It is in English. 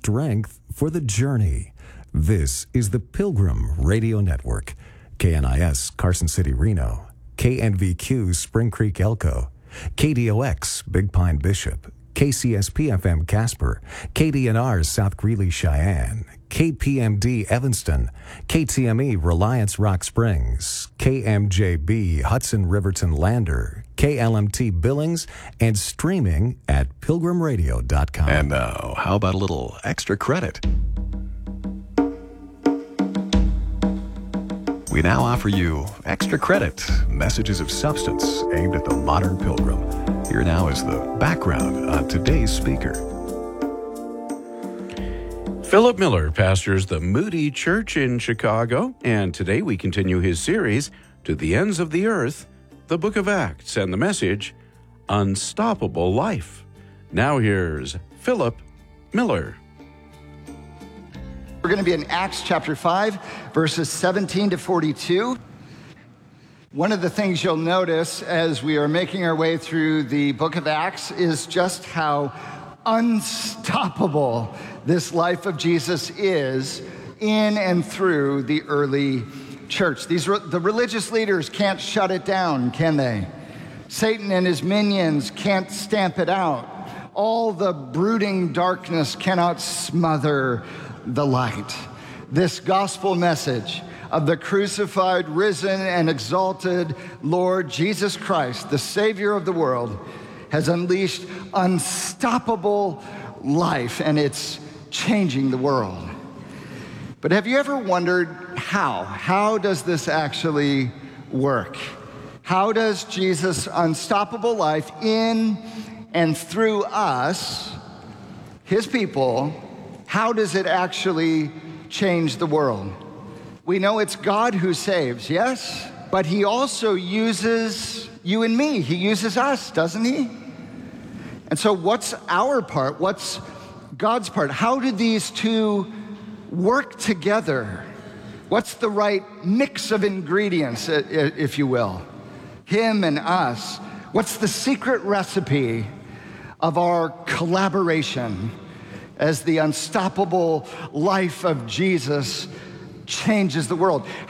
strength for the journey. This is the Pilgrim Radio Network. KNIS, Carson City, Reno. KNVQ, Spring Creek, Elko. KDOX, Big Pine, Bishop. KCSP-FM, Casper. KDNR, South Greeley, Cheyenne. KPMD, Evanston. KTME, Reliance, Rock Springs. KMJB, Hudson, Riverton, Lander. KLMT, Billings, and streaming at pilgrimradio.com. And now, how about a little extra credit? We now offer you Extra Credit, messages of substance aimed at the modern pilgrim. Here now is the background on today's speaker. Philip Miller pastors the Moody Church in Chicago, and today we continue his series, To the Ends of the Earth, the Book of Acts, and the message, Unstoppable Life. Now here's Philip Miller. We're going to be in Acts chapter 5, verses 17 to 42. One of the things you'll notice as we are making our way through the book of Acts is just how unstoppable this life of Jesus is in and through the early church. The religious leaders can't shut it down, can they? Satan and his minions can't stamp it out. All the brooding darkness cannot smother the light. This gospel message of the crucified, risen, and exalted Lord Jesus Christ, the Savior of the world, has unleashed unstoppable life, and it's changing the world. But have you ever wondered how? How does this actually work? How does Jesus' unstoppable life in and through us, his people, how does it actually change the world? We know it's God who saves, yes? But he also uses you and me. He uses us, doesn't he? And so what's our part? What's God's part? How do these two work together? What's the right mix of ingredients, if you will? Him and us. What's the secret recipe of our collaboration as the unstoppable life of Jesus changes the world?